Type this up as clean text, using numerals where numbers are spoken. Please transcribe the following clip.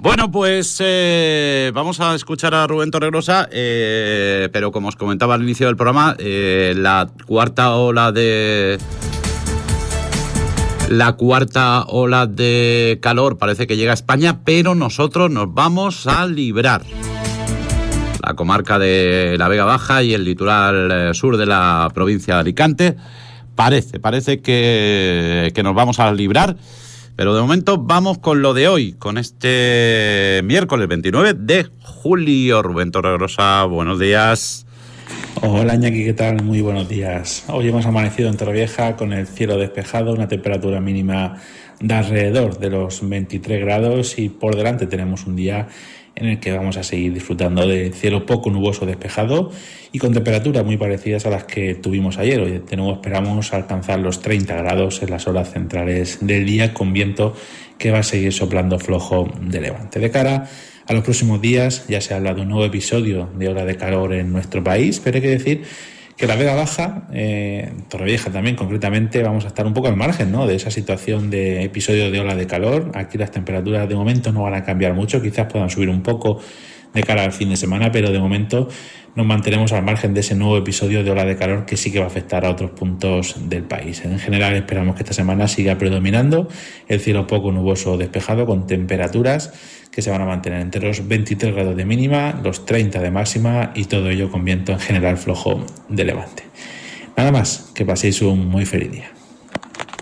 Bueno, pues vamos a escuchar a Rubén Torregrosa, pero como os comentaba al inicio del programa, la cuarta ola de calor parece que llega a España, pero nosotros nos vamos a librar. La comarca de la Vega Baja y el litoral sur de la provincia de Alicante parece que nos vamos a librar. Pero de momento vamos con lo de hoy, con este miércoles 29 de julio. Rubén Torregrosa, buenos días. Hola Iñaki, ¿qué tal? Muy buenos días. Hoy hemos amanecido en Torrevieja con el cielo despejado, una temperatura mínima de alrededor de los 23 grados y por delante tenemos un día en el que vamos a seguir disfrutando de cielo poco nuboso despejado y con temperaturas muy parecidas a las que tuvimos ayer. Hoy de nuevo esperamos alcanzar los 30 grados en las horas centrales del día, con viento que va a seguir soplando flojo de levante. De cara a los próximos días ya se habla de un nuevo episodio de ola de calor en nuestro país, pero hay que decir que la Vega Baja, Torrevieja también concretamente, vamos a estar un poco al margen, ¿no?, de esa situación de episodio de ola de calor. Aquí las temperaturas de momento no van a cambiar mucho, quizás puedan subir un poco de cara al fin de semana, pero de momento nos mantenemos al margen de ese nuevo episodio de ola de calor que sí que va a afectar a otros puntos del país. En general esperamos que esta semana siga predominando el cielo poco nuboso despejado, con temperaturas que se van a mantener entre los 23 grados de mínima, los 30 de máxima, y todo ello con viento en general flojo de levante. Nada más, que paséis un muy feliz día.